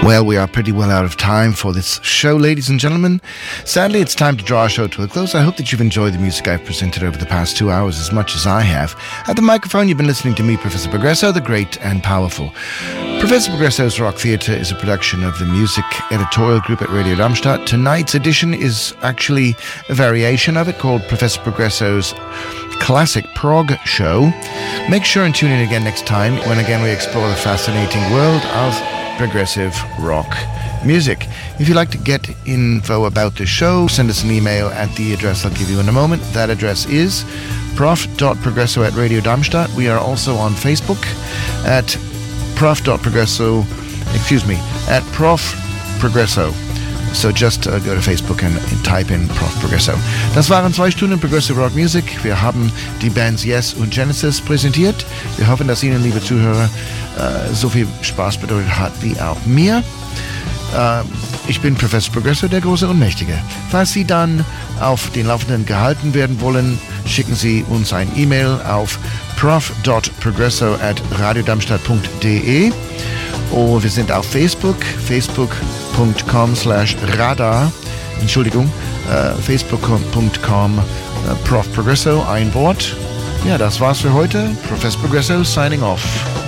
Well, we are pretty well out of time for this show, ladies and gentlemen. Sadly, it's time to draw our show to a close. I hope that you've enjoyed the music I've presented over the past 2 hours as much as I have. At the microphone, you've been listening to me, Professor Progresso, the great and powerful. Professor Progresso's Rock Theatre is a production of the music editorial group at Radio Darmstadt. Tonight's edition is actually a variation of it called Professor Progresso's Classic Prog Show. Make sure and tune in again next time when again we explore the fascinating world of progressive rock music. If you'd like to get info about the show, send us an email at the address I'll give you in a moment. That address is prof.progresso@Radio Darmstadt. We are also on Facebook at prof.progresso, at Prof Progresso. So just go to Facebook and type in Prof Progresso. Das waren 2 Stunden Progressive Rock Music. Wir haben die Bands Yes und Genesis präsentiert. Wir hoffen, dass Ihnen, liebe Zuhörer, so viel Spaß bedeutet hat wie auch mir. Ich bin Professor Progresso, der Große und Mächtige. Falls Sie dann auf den Laufenden gehalten werden wollen, schicken Sie uns ein E-Mail auf prof.progresso@radiodarmstadt.de. Oh, wir sind auf Facebook, facebook.com/radar, facebook.com Prof Progresso, ein Wort. Ja, das war's für heute. Professor Progresso signing off.